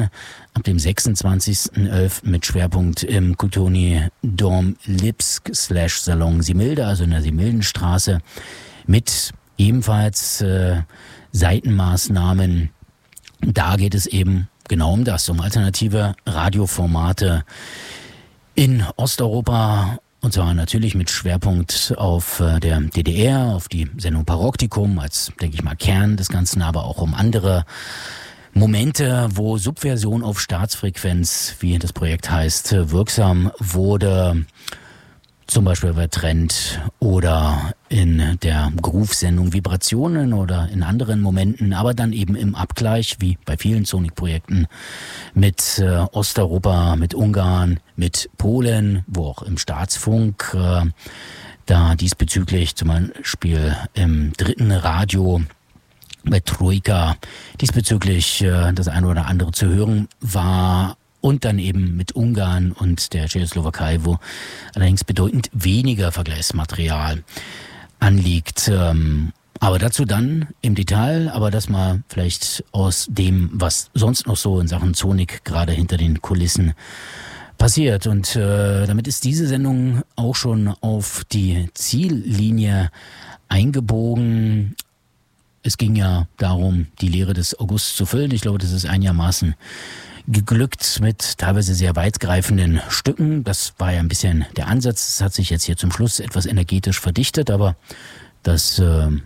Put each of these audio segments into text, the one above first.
dann ab dem 26.11. mit Schwerpunkt im Kutoni Dom Lipsk / Salon Similde, also in der Simildenstraße, mit ebenfalls Seitenmaßnahmen. Da geht es eben genau um das, um alternative Radioformate in Osteuropa, und zwar natürlich mit Schwerpunkt auf der DDR, auf die Sendung Paroktikum als, denke ich mal, Kern des Ganzen, aber auch um andere Momente, wo Subversion auf Staatsfrequenz, wie das Projekt heißt, wirksam wurde. Zum Beispiel bei Trend oder in der Groove-Sendung Vibrationen oder in anderen Momenten, aber dann eben im Abgleich, wie bei vielen Sonic-Projekten, mit Osteuropa, mit Ungarn, mit Polen, wo auch im Staatsfunk, da diesbezüglich zum Beispiel im dritten Radio bei Troika diesbezüglich das eine oder andere zu hören war. Und dann eben mit Ungarn und der Tschechoslowakei, wo allerdings bedeutend weniger Vergleichsmaterial anliegt. Aber dazu dann im Detail, aber das mal vielleicht aus dem, was sonst noch so in Sachen Sonic gerade hinter den Kulissen passiert. Und damit ist diese Sendung auch schon auf die Ziellinie eingebogen. Es ging ja darum, die Lehre des August zu füllen. Ich glaube, das ist einigermaßen geglückt mit teilweise sehr weitgreifenden Stücken. Das war ja ein bisschen der Ansatz. Es hat sich jetzt hier zum Schluss etwas energetisch verdichtet, aber das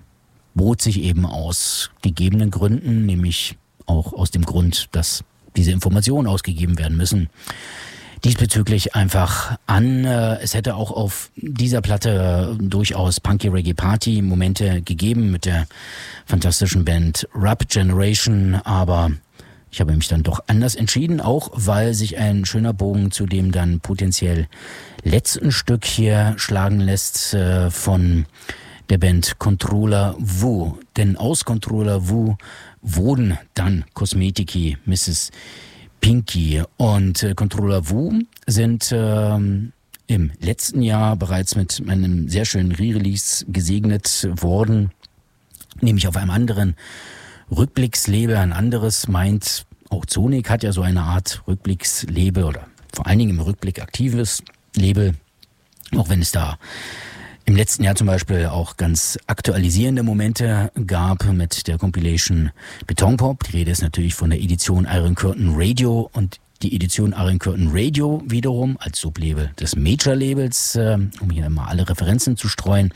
bot sich eben aus gegebenen Gründen, nämlich auch aus dem Grund, dass diese Informationen ausgegeben werden müssen. Diesbezüglich einfach an. Es hätte auch auf dieser Platte durchaus Punky Reggae Party Momente gegeben mit der fantastischen Band Rap Generation, aber ich habe mich dann doch anders entschieden, auch weil sich ein schöner Bogen zu dem dann potenziell letzten Stück hier schlagen lässt von der Band Controller Wu. Denn aus Controller Wu wurden dann Cosmetiki, Mrs. Pinky. Und Controller Wu sind im letzten Jahr bereits mit einem sehr schönen Re-Release gesegnet worden, nämlich auf einem anderen Rückblickslabel. Ein anderes meint, auch Sonic hat ja so eine Art Rückblickslabel oder vor allen Dingen im Rückblick aktives Label, auch wenn es da im letzten Jahr zum Beispiel auch ganz aktualisierende Momente gab mit der Compilation Betonpop. Die Rede ist natürlich von der Edition Iron Curtain Radio, und die Edition Iron Curtain Radio wiederum als Sublabel des Major-Labels, um hier mal alle Referenzen zu streuen,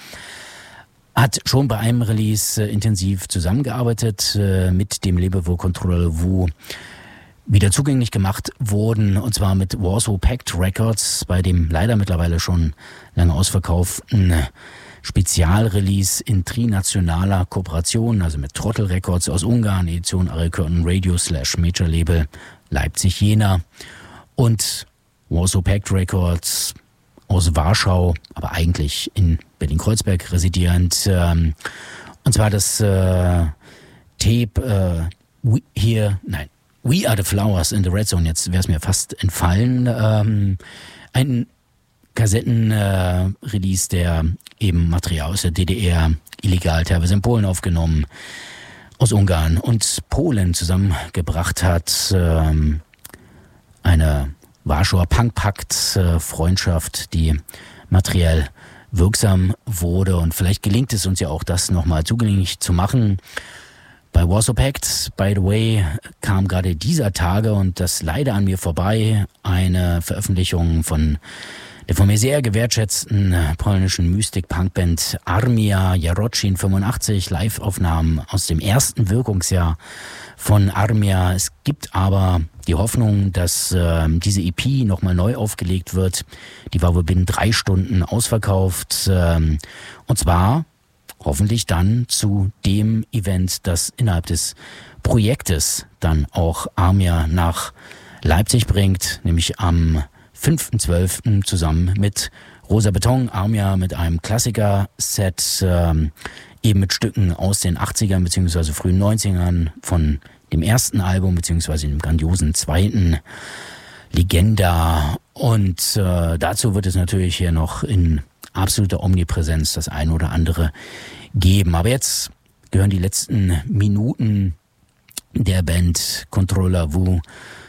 hat schon bei einem Release intensiv zusammengearbeitet mit dem Label, wo Controller Wu wieder zugänglich gemacht wurden, und zwar mit Warsaw Pact Records, bei dem leider mittlerweile schon lange ausverkauften Spezialrelease in trinationaler Kooperation, also mit Trottel Records aus Ungarn, Edition Iron Curtain Radio / Major Label Leipzig-Jena, und Warsaw Pact Records aus Warschau, aber eigentlich in Berlin-Kreuzberg residierend. Und zwar das Tape We Are the Flowers in the Red Zone. Jetzt wäre es mir fast entfallen. Ein Kassetten-Release, der eben Material aus der DDR illegal teilweise in Polen aufgenommen, aus Ungarn und Polen zusammengebracht hat. Eine Warschauer Punk-Pakt-Freundschaft, die materiell wirksam wurde, und vielleicht gelingt es uns ja auch, das nochmal zugänglich zu machen. Bei Warsaw Pact, by the way, kam gerade dieser Tage, und das leider an mir vorbei, eine Veröffentlichung von der von mir sehr gewertschätzten polnischen Mystik-Punk-Band Armia Jarocin 85, Live-Aufnahmen aus dem ersten Wirkungsjahr von Armia. Es gibt aber die Hoffnung, dass diese EP nochmal neu aufgelegt wird. Die war wohl binnen 3 Stunden ausverkauft. Und zwar hoffentlich dann zu dem Event, das innerhalb des Projektes dann auch Armia nach Leipzig bringt, nämlich am 5.12. zusammen mit Rosa Beton. Armia mit einem Klassiker-Set, eben mit Stücken aus den 80ern bzw. frühen 90ern von dem ersten Album bzw. dem grandiosen zweiten Legenda. Und dazu wird es natürlich hier noch in absoluter Omnipräsenz das eine oder andere geben. Aber jetzt gehören die letzten Minuten der Band Controller Wu